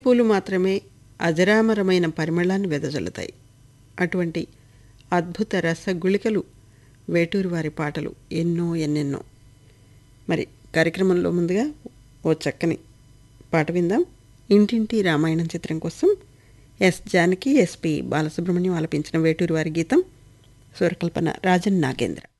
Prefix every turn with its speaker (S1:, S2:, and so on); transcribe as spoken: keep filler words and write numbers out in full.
S1: పూలు మాత్రమే అజరామరమైన పరిమళాన్ని వెదజల్లుతాయి. అటువంటి అద్భుత రసగుళికలు వేటూరి వారి పాటలు ఎన్నో ఎన్నెన్నో. మరి కార్యక్రమంలో ముందుగా ఓ చక్కని పాట విందాం. ఇంటింటి రామాయణం చిత్రం కోసం ఎస్ జానకి, ఎస్పి బాలసుబ్రహ్మణ్యం ఆలపించిన వేటూరి వారి గీతం, స్వరకల్పన రాజన్ నాగేంద్ర.